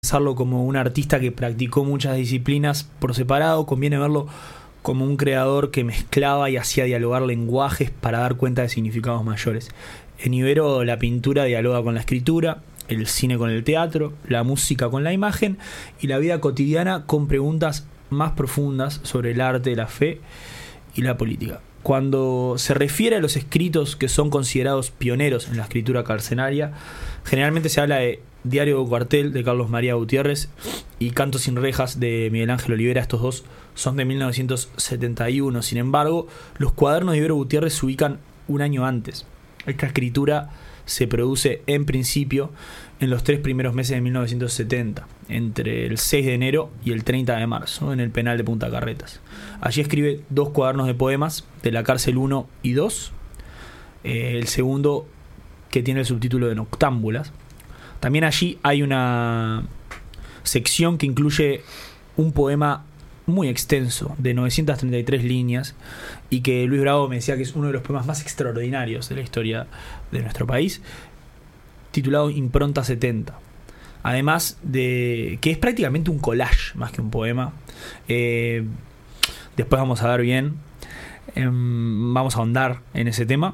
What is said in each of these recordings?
Pensarlo como un artista que practicó muchas disciplinas por separado, conviene verlo como un creador que mezclaba y hacía dialogar lenguajes para dar cuenta de significados mayores. En Ibero la pintura dialoga con la escritura, el cine con el teatro, la música con la imagen y la vida cotidiana con preguntas más profundas sobre el arte, la fe y la política. Cuando se refiere a los escritos que son considerados pioneros en la escritura carcelaria, generalmente se habla de Diario de Cuartel de Carlos María Gutiérrez y Canto sin rejas de Miguel Ángel Olivera. Estos dos son de 1971. Sin embargo, los cuadernos de Ibero Gutiérrez se ubican un año antes. Esta escritura se produce en principio en los 3 primeros meses de 1970, entre el 6 de enero y el 30 de marzo, en el penal de Punta Carretas. Allí escribe 2 cuadernos de poemas de la cárcel 1 y 2, el segundo que tiene el subtítulo de Noctámbulas. También allí hay una sección que incluye un poema muy extenso de 933 líneas y que Luis Bravo me decía que es uno de los poemas más extraordinarios de la historia de nuestro país, titulado Impronta 70. Además de que es prácticamente un collage más que un poema. Después vamos a ver bien, vamos a ahondar en ese tema.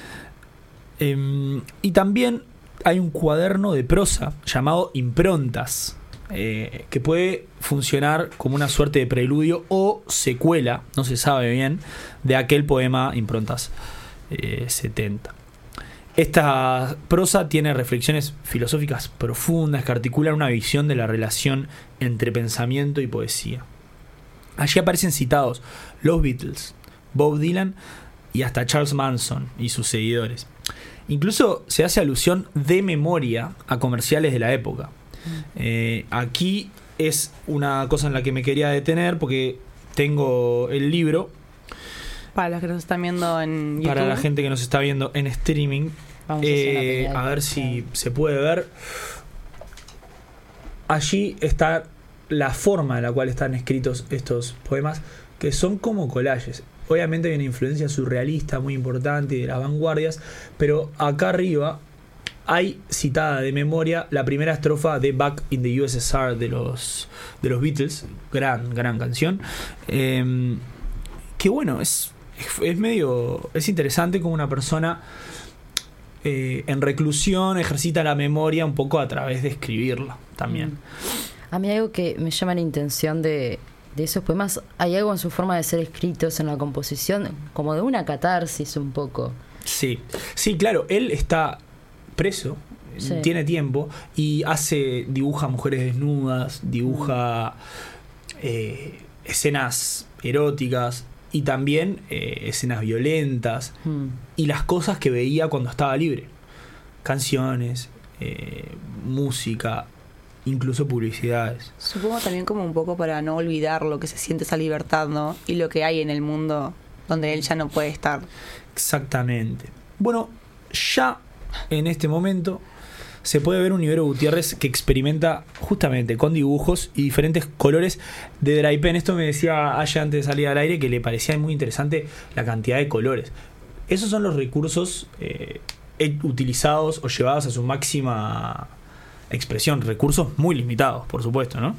Y también hay un cuaderno de prosa llamado Improntas, que puede funcionar como una suerte de preludio o secuela, no se sabe bien, de aquel poema Improntas 70. Esta prosa tiene reflexiones filosóficas profundas que articulan una visión de la relación entre pensamiento y poesía. Allí aparecen citados los Beatles, Bob Dylan y hasta Charles Manson y sus seguidores. Incluso se hace alusión de memoria a comerciales de la época. Aquí es una cosa en la que me quería detener porque tengo el libro. Para los que nos están viendo en YouTube. Para la gente que nos está viendo en streaming. A ver si se puede ver. Allí está la forma en la cual están escritos estos poemas, que son como collages. Obviamente hay una influencia surrealista muy importante y de las vanguardias, pero acá arriba hay citada de memoria la primera estrofa de Back in the USSR de los Beatles, gran canción, que bueno, es interesante como una persona en reclusión ejercita la memoria un poco a través de escribirla también. A mí algo que me llama la intención de esos poemas, hay algo en su forma de ser escritos, en la composición, como de una catarsis un poco. Sí, claro, él está preso, sí, tiene tiempo y dibuja mujeres desnudas, dibuja escenas eróticas y también escenas violentas y las cosas que veía cuando estaba libre, canciones, música, incluso publicidades. Supongo también como un poco para no olvidar lo que se siente esa libertad, ¿no? Y lo que hay en el mundo donde él ya no puede estar. Exactamente. Bueno, ya en este momento se puede ver un Ibero Gutiérrez que experimenta justamente con dibujos y diferentes colores de dry pen. Esto me decía Aya antes de salir al aire, que le parecía muy interesante la cantidad de colores. Esos son los recursos utilizados o llevados a su máxima expresión, recursos muy limitados, por supuesto, ¿no?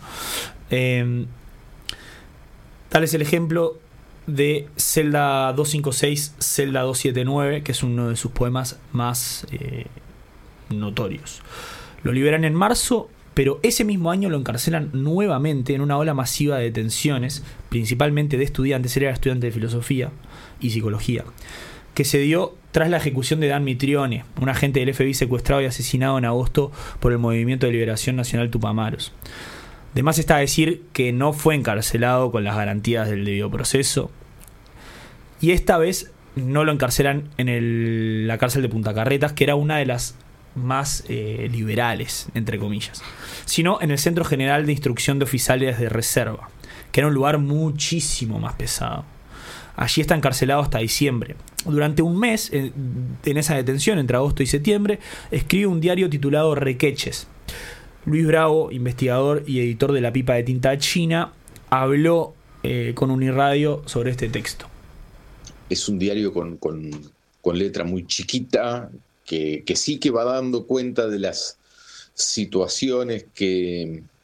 Tal es el ejemplo de Celda 256, Celda 279, que es uno de sus poemas más notorios. Lo liberan en marzo, pero ese mismo año lo encarcelan nuevamente en una ola masiva de detenciones, principalmente de estudiantes. Él era estudiante de filosofía y psicología, que se dio tras la ejecución de Dan Mitrione, un agente del FBI secuestrado y asesinado en agosto por el Movimiento de Liberación Nacional Tupamaros. De más está decir que no fue encarcelado con las garantías del debido proceso, y esta vez no lo encarcelan en la cárcel de Punta Carretas, que era una de las más liberales, entre comillas, sino en el Centro General de Instrucción de Oficiales de Reserva, que era un lugar muchísimo más pesado. Allí está encarcelado hasta diciembre. Durante un mes, en esa detención, entre agosto y septiembre, escribe un diario titulado Requeches. Luis Bravo, investigador y editor de La Pipa de Tinta China, habló con Uniradio sobre este texto. Es un diario con letra muy chiquita, que sí que va dando cuenta de las situaciones que